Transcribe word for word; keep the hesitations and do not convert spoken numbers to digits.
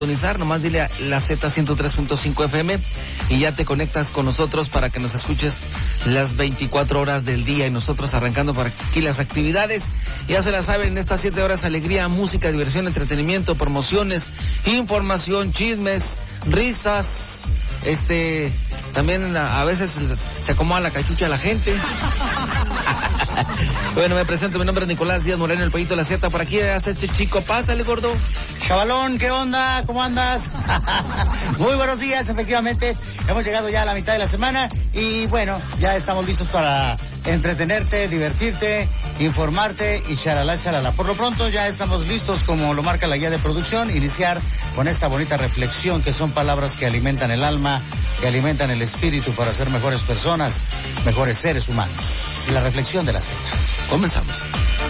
Nomás dile a la Z ciento tres punto cinco F M y ya te conectas con nosotros para que nos escuches las veinticuatro horas del día y nosotros arrancando por aquí las actividades. Ya se la saben, en estas siete horas alegría, música, diversión, entretenimiento, promociones, información, chismes, risas, este, también a, a veces se acomoda la cachucha a la gente. Bueno, me presento, mi nombre es Nicolás Díaz Moreno, el Pollito de la Sierra, por aquí hasta este chico, pásale gordo. Chavalón, ¿qué onda? ¿Cómo andas? Muy buenos días, efectivamente, hemos llegado ya a la mitad de la semana y bueno, ya estamos listos para entretenerte, divertirte, informarte y charalá, charalá. Por lo pronto ya estamos listos, como lo marca la guía de producción, iniciar con esta bonita reflexión que son palabras que alimentan el alma, que alimentan el espíritu para ser mejores personas, mejores seres humanos. Y la reflexión de la Z. Comenzamos.